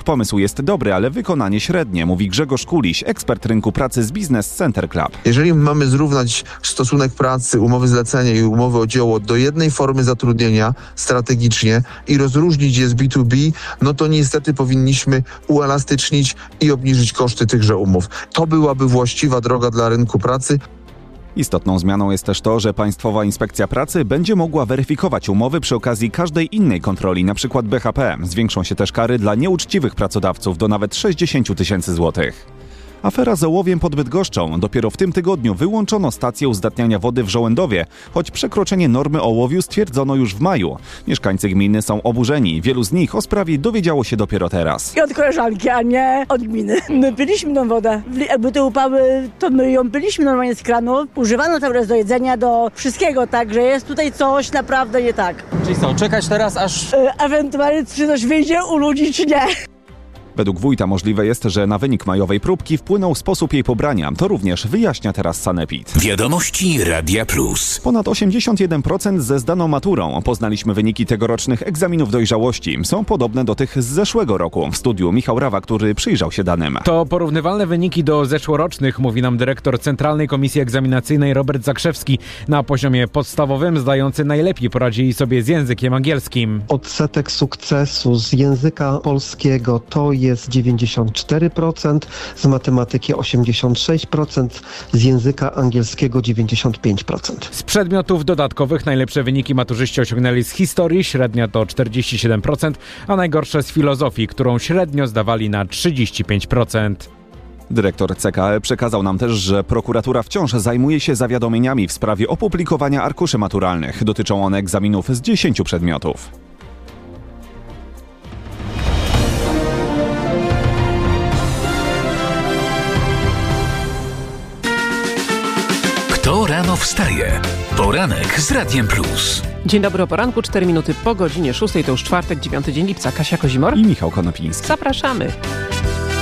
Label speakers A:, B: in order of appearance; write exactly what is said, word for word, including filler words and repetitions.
A: Pomysł jest dobry, ale wykonanie średnie, mówi Grzegorz Kuliś, ekspert rynku pracy z Business Center Club.
B: Jeżeli mamy zrównać stosunek pracy, umowy zlecenia i umowy o dzieło do jednej formy zatrudnienia strategicznie i rozróżnić je z B dwa B, no to niestety powinniśmy uelastycznić i obniżyć koszty tychże umów. To byłaby właściwa droga dla rynku pracy.
A: Istotną zmianą jest też to, że Państwowa Inspekcja Pracy będzie mogła weryfikować umowy przy okazji każdej innej kontroli, np. B H P. Zwiększą się też kary dla nieuczciwych pracodawców do nawet sześćdziesiąt tysięcy złotych. Afera z ołowiem pod Bydgoszczą. Dopiero w tym tygodniu wyłączono stację uzdatniania wody w Żołędowie, choć przekroczenie normy ołowiu stwierdzono już w maju. Mieszkańcy gminy są oburzeni. Wielu z nich o sprawie dowiedziało się dopiero teraz.
C: I od koleżanki, a nie od gminy. My piliśmy tą wodę. Jakby te upały, to my ją piliśmy normalnie z kranu. Używano cały czas do jedzenia, do wszystkiego, także jest tutaj coś naprawdę nie tak.
D: Czyli co, czekać teraz aż...
C: E, ewentualnie czy coś wyjdzie u ludzi, czy nie.
A: Według wójta możliwe jest, że na wynik majowej próbki wpłynął sposób jej pobrania. To również wyjaśnia teraz Sanepid.
E: Wiadomości Radia Plus.
A: Ponad osiemdziesiąt jeden procent ze zdaną maturą. Poznaliśmy wyniki tegorocznych egzaminów dojrzałości. Są podobne do tych z zeszłego roku. W studiu Michał Rawa, który przyjrzał się danym.
F: To porównywalne wyniki do zeszłorocznych, mówi nam dyrektor Centralnej Komisji Egzaminacyjnej Robert Zakrzewski. Na poziomie podstawowym zdający najlepiej poradzili sobie z językiem angielskim.
G: Odsetek sukcesu z języka polskiego to jest jest dziewięćdziesiąt cztery procent, z matematyki osiemdziesiąt sześć procent, z języka angielskiego dziewięćdziesiąt pięć procent.
F: Z przedmiotów dodatkowych najlepsze wyniki maturzyści osiągnęli z historii, średnia to czterdzieści siedem procent, a najgorsze z filozofii, którą średnio zdawali na trzydzieści pięć procent.
A: Dyrektor C K E przekazał nam też, że prokuratura wciąż zajmuje się zawiadomieniami w sprawie opublikowania arkuszy maturalnych. Dotyczą one egzaminów z dziesięciu przedmiotów.
E: Kto rano wstaje? Poranek z Radiem Plus.
H: Dzień dobry, o poranku, cztery minuty po godzinie szóstej, to już czwartek, dziewiąty dzień lipca. Kasia Kozimor
A: i Michał Konopiński.
H: Zapraszamy.